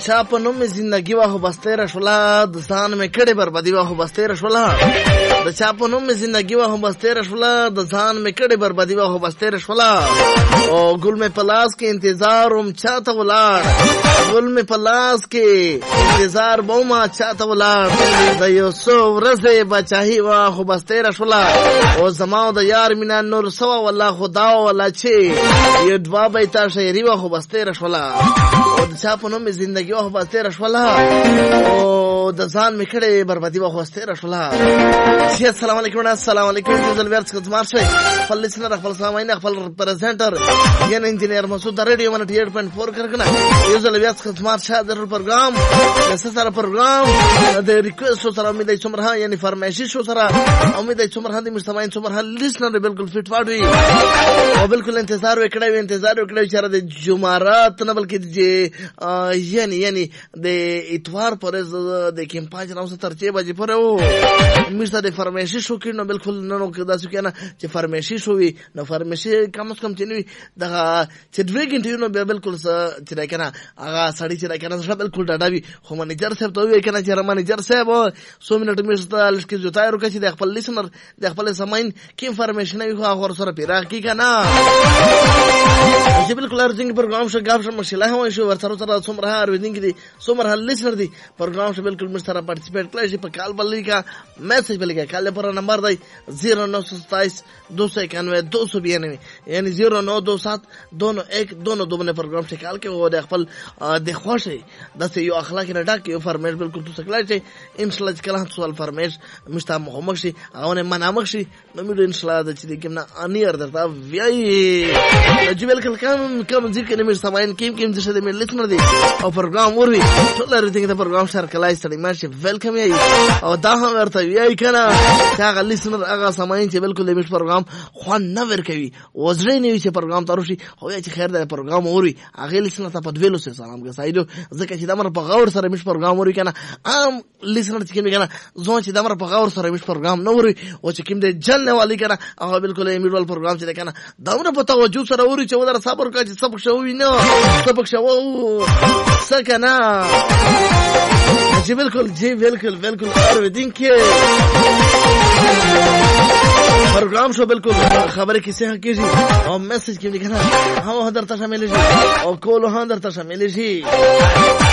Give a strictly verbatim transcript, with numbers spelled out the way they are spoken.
چا په نوم زندگی وا خو بس تیر شولا د ځان مې کړې بربادي وا خو بس تیر شولا د چا په نوم زندگی وا خو بس تیر شولا د ځان مې کړې بربادي وا خو بس تیر شولا او ګل مې پلاس کې انتظار هم چاته ولاړ ګل مې پلاس کې انتظار بوما چاته ولاړ د یو څو ورځې بچاهي وا خو بس تیر شولا او زما د یار مینا نور سوا والله خدا ولا چې یو دوا بیت شعری وا خو بس تیر شولا او د چا په نوم زندگی وا خو بس تیر شولا او د ځان مې کړې بربادي وا خو بس تیر شولا السلام علیکم السلام علیکم زل ورڅ کتمار شي خپل لسنر خپل سامعین خپل پریزنټر یعنی انجینیر مسعود ریډیو ون اٹھاسی پوائنٹ فور کرکنا یو زل ورڅ کتمار شاه در پروګرام د سره پروګرام د ریکوست سره امید څومره یعنی فرمایشي شو سره امید څومره د مستمعین څومره لسنر بالکل فټ واډوي او بالکل انتظار وکړای انتظار وکړای چې د جمعرات نه بلکې د یعنی یعنی د اتوار پر د کمپاج راو تر چې بجې پر او مشته د فرمایشي شو کینو بالکل نو کدا څه کنه چې فرمایشي شو وي نو فرمایشي کم از کم چې نو د چې دوی ګنټې نو بالکل چې دا کنه هغه سړی چې دا کنه څه بالکل ډاډوي خو منیجر صاحب ته وی کنه چې منیجر صاحب سو منټ مشته لږ کې جوتای ورکړي چې د خپل لیسنر د خپل سماین کې انفارمیشن وي خو هغه سره پیرا کی کنه چې بالکل ارزنګ پروګرام شو غاف شو مشله هو شو ورته سره څومره اروینګ دي څومره لیسنر دي پروګرام شو بالکل مشترک پارټیسپیټ کړئ چې په کال بللی کا میسج بللی کا کال پر نمبر دی زیرو نو ستائیس دو سو اکانوے دو سو بیانوے یعنی زیرو نو دو سات دو نو ایک دو نو دو نے پروگرام سے کال کے وہ د خپل د خوش دس یو اخلاق نه ډاک یو فرمایش بالکل تو سکلای چې ان شاء الله کله سوال فرمایش مشتا محمد شي او نه منامخ شي نو موږ ان شاء الله د چې کوم نه انیر درته وی چې بالکل کم کم ذکر نه مې سماین کیم کیم چې د مې لیسنر دی او پروګرام وروي ټول لري د پروګرام سره کلای ستړي ماشي ویلکم یې او دا هم ورته وی کنه هغه لیسنر هغه سماین چې بالکل د مې پروګرام خو نه ور کوي وزري نه وي چې پروګرام تاروشي خو چې خیر د پروګرام وري هغه لیسنر ته په دویلو سره سلام کوي سایدو ځکه چې د امر په غور سره مې پروګرام وري کنه عام لیسنر چې کوي کنه ځون چې د امر په غور سره مې پروګرام نه وري او چې کوم د جن والی کنه هغه بالکل ایمیډوال پروګرام چې کنه دا امر په توجه سره وري چې ودر صبر کوي چې سبق شوی نه سبق شو سکنه جی بالکل جی بالکل بالکل اور دین کے پروگرام شو بالکل خبر کسی ہاں کیجی اور میسج کیوں لکھنا ہاں حضرت شامل جی اور کول حضرت شامل جی